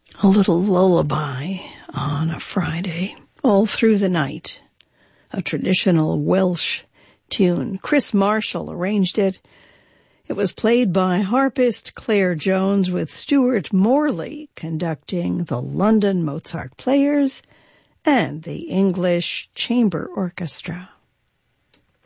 A little lullaby on a Friday, all through the night. A traditional Welsh tune. Chris Marshall arranged it. It was played by harpist Claire Jones with Stuart Morley conducting the London Mozart Players and the English Chamber Orchestra.